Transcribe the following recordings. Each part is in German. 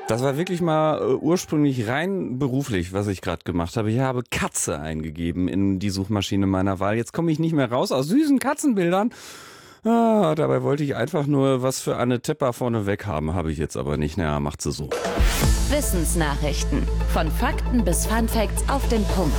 Das war wirklich mal ursprünglich rein beruflich, was ich gerade gemacht habe. Ich habe Katze eingegeben in die Suchmaschine meiner Wahl. Jetzt komme ich nicht mehr raus aus süßen Katzenbildern. Dabei wollte ich einfach nur was für Anne Tepper vorne weg haben. Habe ich jetzt aber nicht. Naja, macht sie so. Wissensnachrichten. Von Fakten bis Funfacts auf den Punkt.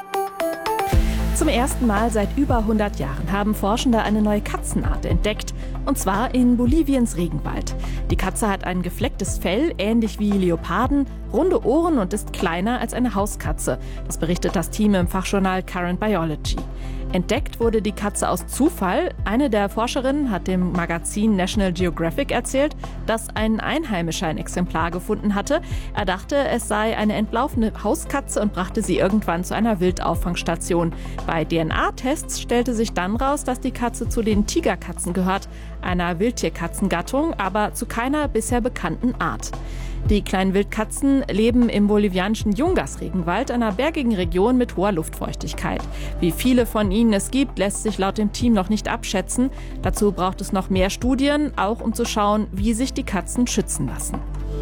Zum ersten Mal seit über 100 Jahren haben Forschende eine neue Katzenart entdeckt, und zwar in Boliviens Regenwald. Die Katze hat ein geflecktes Fell, ähnlich wie Leoparden, runde Ohren und ist kleiner als eine Hauskatze. Das berichtet das Team im Fachjournal Current Biology. Entdeckt wurde die Katze aus Zufall. Eine der Forscherinnen hat dem Magazin National Geographic erzählt, dass ein Einheimischer ein Exemplar gefunden hatte. Er dachte, es sei eine entlaufene Hauskatze und brachte sie irgendwann zu einer Wildauffangstation. Bei DNA-Tests stellte sich dann raus, dass die Katze zu den Tigerkatzen gehört, einer Wildtierkatzengattung, aber zu keiner bisher bekannten Art. Die kleinen Wildkatzen leben im bolivianischen Yungas-Regenwald, einer bergigen Region mit hoher Luftfeuchtigkeit. Wie viele von ihnen es gibt, lässt sich laut dem Team noch nicht abschätzen. Dazu braucht es noch mehr Studien, auch um zu schauen, wie sich die Katzen schützen lassen.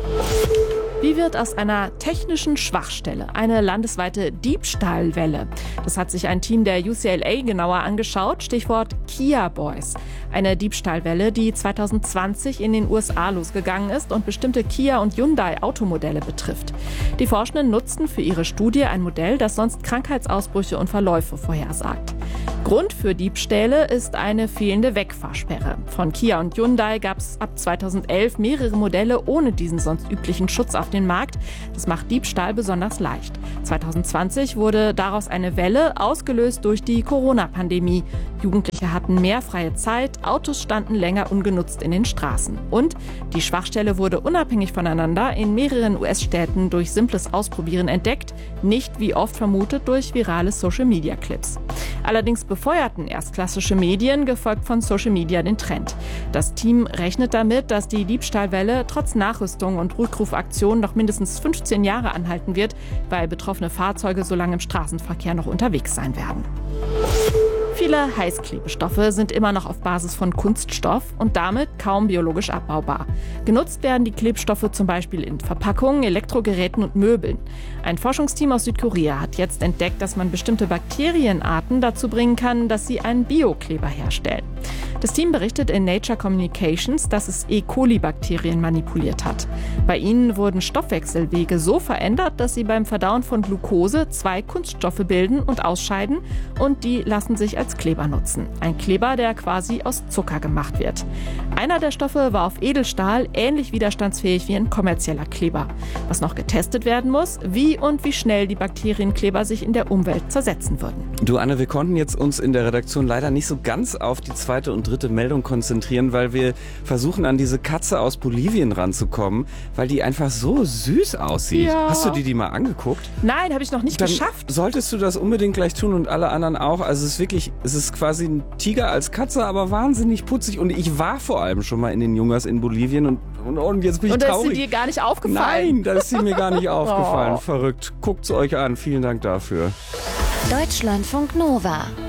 Wie wird aus einer technischen Schwachstelle eine landesweite Diebstahlwelle? Das hat sich ein Team der UCLA genauer angeschaut. Stichwort Kia Boys. Eine Diebstahlwelle, die 2020 in den USA losgegangen ist und bestimmte Kia- und Hyundai-Automodelle betrifft. Die Forschenden nutzten für ihre Studie ein Modell, das sonst Krankheitsausbrüche und Verläufe vorhersagt. Grund für Diebstähle ist eine fehlende Wegfahrsperre. Von Kia und Hyundai gab es ab 2011 mehrere Modelle ohne diesen sonst üblichen Schutz auf den Markt. Das macht Diebstahl besonders leicht. 2020 wurde daraus eine Welle, ausgelöst durch die Corona-Pandemie. Jugendliche hatten mehr freie Zeit, Autos standen länger ungenutzt in den Straßen. Und die Schwachstelle wurde unabhängig voneinander in mehreren US-Städten durch simples Ausprobieren entdeckt, nicht wie oft vermutet durch virale Social-Media-Clips. Allerdings befeuerten erst klassische Medien, gefolgt von Social Media, den Trend. Das Team rechnet damit, dass die Diebstahlwelle trotz Nachrüstung und Rückrufaktionen noch mindestens 15 Jahre anhalten wird, weil betroffene Fahrzeuge so lange im Straßenverkehr noch unterwegs sein werden. Viele Heißklebestoffe sind immer noch auf Basis von Kunststoff und damit kaum biologisch abbaubar. Genutzt werden die Klebstoffe zum Beispiel in Verpackungen, Elektrogeräten und Möbeln. Ein Forschungsteam aus Südkorea hat jetzt entdeckt, dass man bestimmte Bakterienarten dazu bringen kann, dass sie einen Biokleber herstellen. Das Team berichtet in Nature Communications, dass es E. coli-Bakterien manipuliert hat. Bei ihnen wurden Stoffwechselwege so verändert, dass sie beim Verdauen von Glucose zwei Kunststoffe bilden und ausscheiden, und die lassen sich als Kleber nutzen. Ein Kleber, der quasi aus Zucker gemacht wird. Einer der Stoffe war auf Edelstahl, ähnlich widerstandsfähig wie ein kommerzieller Kleber. Was noch getestet werden muss, wie und wie schnell die Bakterienkleber sich in der Umwelt zersetzen würden. Du Anne, wir konnten jetzt uns in der Redaktion leider nicht so ganz auf die zweite und dritte Meldung konzentrieren, weil wir versuchen, an diese Katze aus Bolivien ranzukommen, weil die einfach so süß aussieht. Ja. Hast du die mal angeguckt? Nein, habe ich noch nicht Dann geschafft. solltest du das unbedingt gleich tun und alle anderen auch. Also es ist quasi ein Tiger als Katze, aber wahnsinnig putzig. Und ich war vor allem schon mal in den Yungas in Bolivien und jetzt bin ich Und da ist traurig. sie dir gar nicht aufgefallen? Nein, da ist sie mir gar nicht aufgefallen. Verrückt. Guckt's euch an. Vielen Dank dafür. Deutschlandfunk Nova.